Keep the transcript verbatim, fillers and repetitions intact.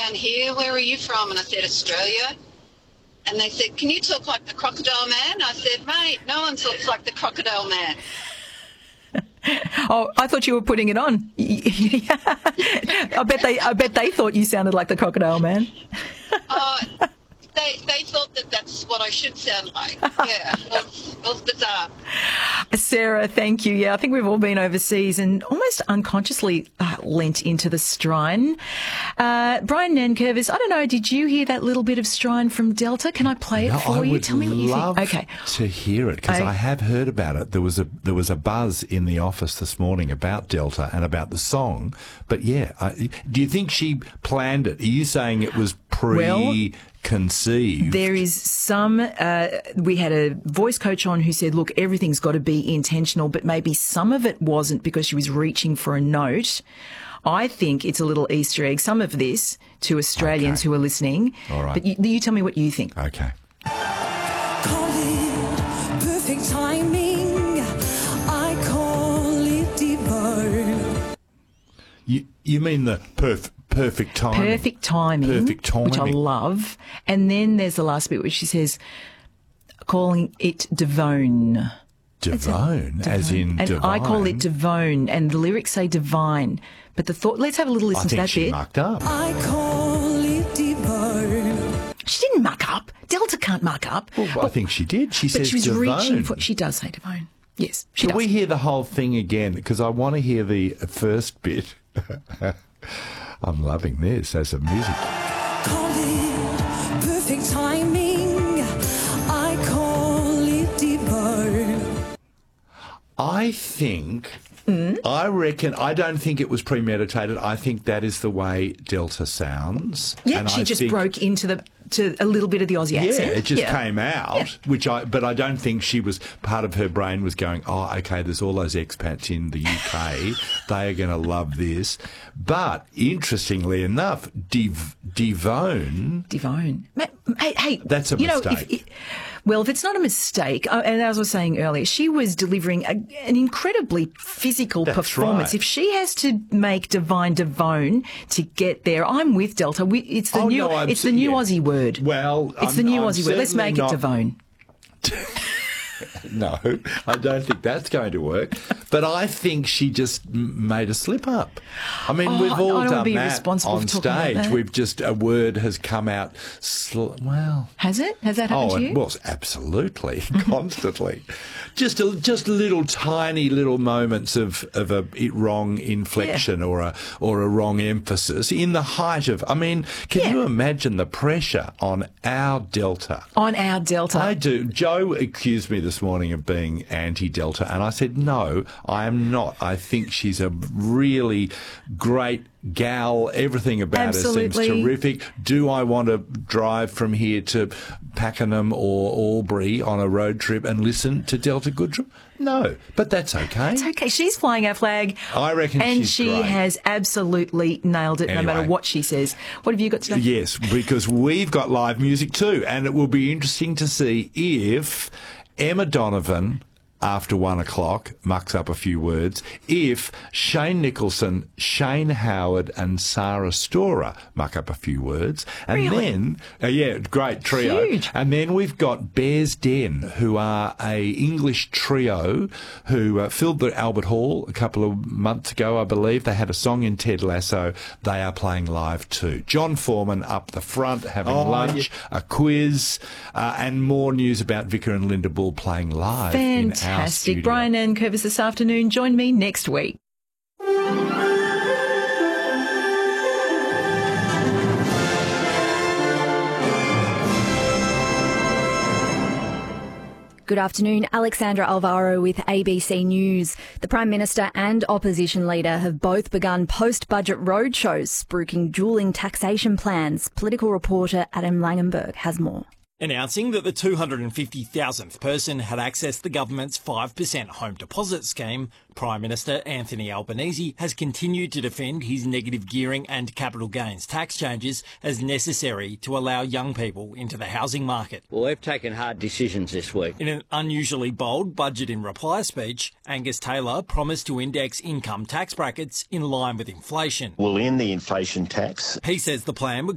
down here. Where are you from? And I said, Australia. And they said, can you talk like the Crocodile Man? I said, mate, no one talks like the Crocodile Man. Oh, I thought you were putting it on. I bet they, I bet they thought you sounded like the Crocodile Man. Uh, they they thought that that's what I should sound like. Yeah, it was, it was bizarre. Sarah, thank you. Yeah, I think we've all been overseas and almost unconsciously uh, lent into the Strine. Uh, Brian Nankervis, I don't know, did you hear that little bit of Strine from Delta? Can I play it no, for I you? would Tell me what you love think. Okay. to hear it because I, I have heard about it. There was a there was a buzz in the office this morning about Delta and about the song. But yeah, I, do you think she planned it? Are you saying it was pre? Well, conceived? There is some, uh, we had a voice coach on who said, look, everything's got to be intentional, but maybe some of it wasn't because she was reaching for a note. I think it's a little Easter egg, some of this, to Australians okay. who are listening. All right. But you, you tell me what you think. Okay. Call it perfect timing. I call it divine. You, you mean the perf- perfect timing? Perfect timing. Perfect timing. Which I love. And then there's the last bit where she says, calling it divine. Divine, as in and divine. I call it divine, and the lyrics say divine. But the thought, let's have a little listen I to think that she bit. mucked up. I call it divine. She didn't muck up. Delta can't muck up. Well, but, I think she did. She but says she was divine. reaching for. She does say divine. Yes, she Can does. we hear the whole thing again? Because I want to hear the first bit. I'm loving this as a music. Call it perfect timing. I call it divine. I think, Mm. I reckon, I don't think it was premeditated. I think that is the way Delta sounds. Yeah, and she I just think, broke into the to a little bit of the Aussie Yeah, accent. it just Yeah. came out, Yeah. which I, but I don't think she was, part of her brain was going, oh, okay, there's all those expats in the U K. They are going to love this. But interestingly enough, Div, Divone, Divine. Ma- Hey, hey, That's a you know, mistake. if, well, if it's not a mistake, uh, and as I was saying earlier, she was delivering a, an incredibly physical That's performance. right. If she has to make divine divine to get there, I'm with Delta. We, it's the Oh, new, no, I'm it's the s- new yeah. Aussie word. Well, it's I'm- the new I'm Aussie word. Let's certainly make not- it divine. No, I don't think that's going to work. But I think she just m- made a slip up. I mean, Oh, we've I all don't wanna done be that responsible on for talking about stage. that. We've just, a word has come out, sl- well... Has it? Has that happened Oh, to you? it was absolutely, constantly. Just a, just little tiny little moments of, of a wrong inflection Yeah. or a or a wrong emphasis in the height of. I mean, can Yeah. you imagine the pressure on our Delta? On our Delta. I do. Joe accused me this morning of being anti-Delta, and I said, no, I am not. I think she's a really great gal. Everything about Absolutely. her seems terrific. Do I want to drive from here to Pakenham or Albury on a road trip and listen to Delta Goodrem? No, but that's okay. It's okay. She's flying our flag. I reckon and she's she great. has absolutely nailed it, no Anyway. matter what she says. What have you got today? Yes, because we've got live music too, and it will be interesting to see if Emma Donovan, after one o'clock, mucks up a few words, if Shane Nicholson, Shane Howard and Sarah Storer muck up a few words. And Really? then, uh, yeah, great trio. Huge. And then we've got Bears Den, who are a English trio who uh, filled the Albert Hall a couple of months ago, I believe. They had a song in Ted Lasso. They are playing live too. John Foreman up the front having Oh, lunch, a quiz, uh, and more news about Vicar and Linda Bull playing live in our Fantastic. studio. Brian Nankervis this afternoon. Join me next week. Good afternoon. Alexandra Alvaro with A B C News. The Prime Minister and opposition leader have both begun post-budget roadshows, spruiking dueling taxation plans. Political reporter Adam Langenberg has more. Announcing that the two hundred fifty thousandth person had accessed the government's five percent home deposit scheme, Prime Minister Anthony Albanese has continued to defend his negative gearing and capital gains tax changes as necessary to allow young people into the housing market. Well, we've taken hard decisions this week. In an unusually bold budget in reply speech, Angus Taylor promised to index income tax brackets in line with inflation. We'll end the inflation tax. He says the plan would